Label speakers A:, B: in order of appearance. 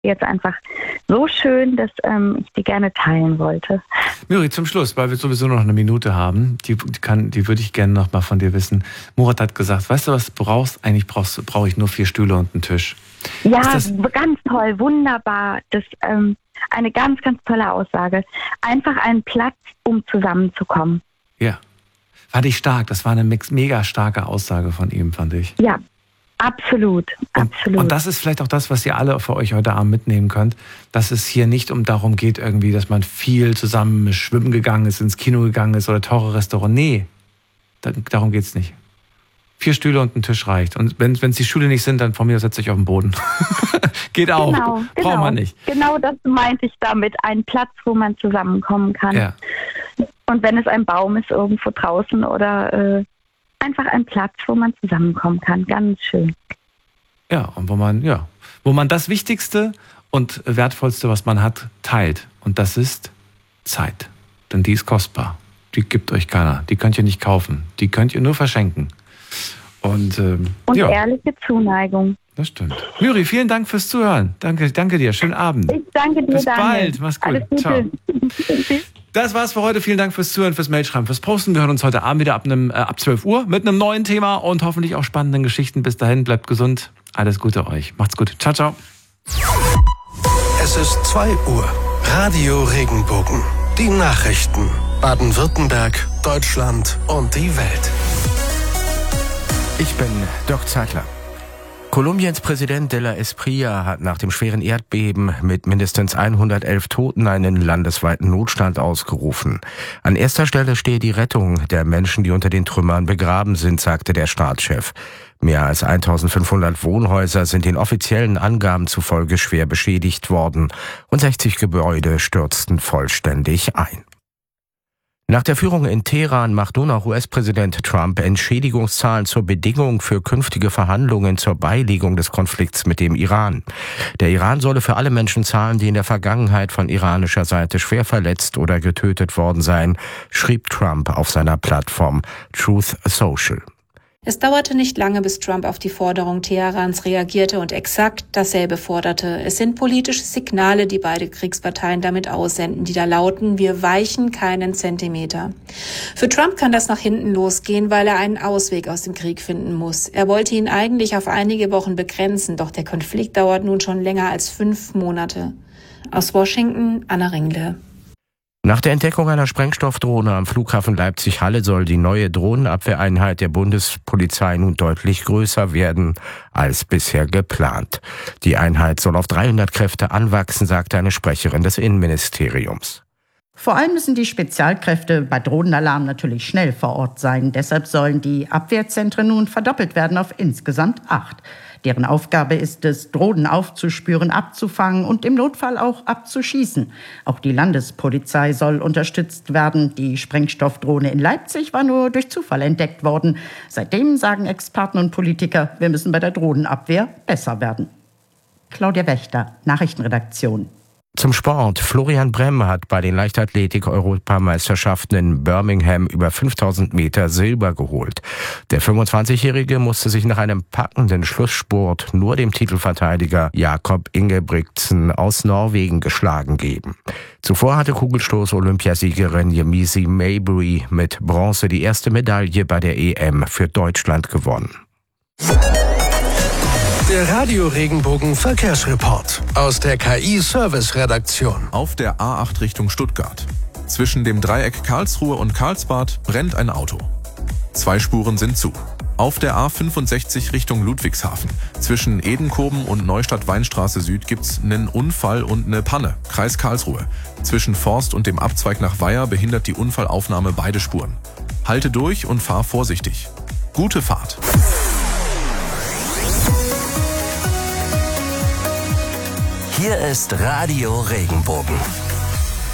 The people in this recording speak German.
A: jetzt einfach so schön, dass ich die gerne teilen wollte.
B: Miri, zum Schluss, weil wir sowieso noch eine Minute haben, die würde ich gerne noch mal von dir wissen. Murat hat gesagt, weißt du, was du brauchst? Eigentlich brauche ich nur 4 Stühle und einen Tisch.
A: Ja, ganz toll, wunderbar. Das eine ganz, ganz tolle Aussage. Einfach einen Platz, um zusammenzukommen.
B: Ja, fand ich stark. Das war eine mega starke Aussage von ihm, fand ich.
A: Ja, absolut.
B: Und das ist vielleicht auch das, was ihr alle für euch heute Abend mitnehmen könnt, dass es hier nicht darum geht, irgendwie, dass man viel zusammen schwimmen gegangen ist, ins Kino gegangen ist oder teure Restaurant. Nee, darum geht's nicht. 4 Stühle und ein Tisch reicht. Und wenn es die Stühle nicht sind, dann von mir setzt euch auf den Boden. Geht auch.
A: Genau.
B: Braucht man nicht.
A: Genau das meinte ich damit. Ein Platz, wo man zusammenkommen kann. Ja. Und wenn es ein Baum ist irgendwo draußen oder einfach ein Platz, wo man zusammenkommen kann. Ganz schön.
B: Ja, und wo man das Wichtigste und Wertvollste, was man hat, teilt. Und das ist Zeit. Denn die ist kostbar. Die gibt euch keiner. Die könnt ihr nicht kaufen. Die könnt ihr nur verschenken. Und
A: ehrliche Zuneigung.
B: Das stimmt. Miri, vielen Dank fürs Zuhören. Danke dir. Schönen Abend.
A: Ich danke dir,
B: Bis
A: Daniel.
B: bald. Mach's gut. Ciao. Das war's für heute. Vielen Dank fürs Zuhören, fürs Mailschreiben, fürs Posten. Wir hören uns heute Abend wieder ab 12 Uhr mit einem neuen Thema und hoffentlich auch spannenden Geschichten. Bis dahin, bleibt gesund. Alles Gute euch. Macht's gut. Ciao, ciao.
C: Es ist 2 Uhr. Radio Regenbogen. Die Nachrichten. Baden-Württemberg, Deutschland und die Welt.
D: Ich bin Doc Zeitler. Kolumbiens Präsident de la Espriella hat nach dem schweren Erdbeben mit mindestens 111 Toten einen landesweiten Notstand ausgerufen. An erster Stelle stehe die Rettung der Menschen, die unter den Trümmern begraben sind, sagte der Staatschef. Mehr als 1500 Wohnhäuser sind den offiziellen Angaben zufolge schwer beschädigt worden und 60 Gebäude stürzten vollständig ein. Nach der Führung in Teheran macht nun auch US-Präsident Trump Entschädigungszahlen zur Bedingung für künftige Verhandlungen zur Beilegung des Konflikts mit dem Iran. Der Iran solle für alle Menschen zahlen, die in der Vergangenheit von iranischer Seite schwer verletzt oder getötet worden seien, schrieb Trump auf seiner Plattform Truth Social.
E: Es dauerte nicht lange, bis Trump auf die Forderung Teherans reagierte und exakt dasselbe forderte. Es sind politische Signale, die beide Kriegsparteien damit aussenden, die da lauten: Wir weichen keinen Zentimeter. Für Trump kann das nach hinten losgehen, weil er einen Ausweg aus dem Krieg finden muss. Er wollte ihn eigentlich auf einige Wochen begrenzen, doch der Konflikt dauert nun schon länger als 5 Monate. Aus Washington, Anna Ringle.
D: Nach der Entdeckung einer Sprengstoffdrohne am Flughafen Leipzig-Halle soll die neue Drohnenabwehreinheit der Bundespolizei nun deutlich größer werden als bisher geplant. Die Einheit soll auf 300 Kräfte anwachsen, sagte eine Sprecherin des Innenministeriums.
F: Vor allem müssen die Spezialkräfte bei Drohnenalarm natürlich schnell vor Ort sein. Deshalb sollen die Abwehrzentren nun verdoppelt werden auf insgesamt 8. Deren Aufgabe ist es, Drohnen aufzuspüren, abzufangen und im Notfall auch abzuschießen. Auch die Landespolizei soll unterstützt werden. Die Sprengstoffdrohne in Leipzig war nur durch Zufall entdeckt worden. Seitdem sagen Experten und Politiker, wir müssen bei der Drohnenabwehr besser werden. Claudia Wächter, Nachrichtenredaktion.
D: Zum Sport. Florian Bremm hat bei den Leichtathletik-Europameisterschaften in Birmingham über 5000 Meter Silber geholt. Der 25-Jährige musste sich nach einem packenden Schlussspurt nur dem Titelverteidiger Jakob Ingebrigtsen aus Norwegen geschlagen geben. Zuvor hatte Kugelstoß-Olympiasiegerin Yemisi Mabry mit Bronze die erste Medaille bei der EM für Deutschland gewonnen.
C: Der Radio Regenbogen Verkehrsreport aus der KI-Service-Redaktion.
G: Auf der A8 Richtung Stuttgart. Zwischen dem Dreieck Karlsruhe und Karlsbad brennt ein Auto. 2 Spuren sind zu. Auf der A65 Richtung Ludwigshafen. Zwischen Edenkoben und Neustadt-Weinstraße Süd gibt's einen Unfall und eine Panne. Kreis Karlsruhe. Zwischen Forst und dem Abzweig nach Weiher behindert die Unfallaufnahme beide Spuren. Halte durch und fahr vorsichtig. Gute Fahrt.
C: Hier ist Radio Regenbogen.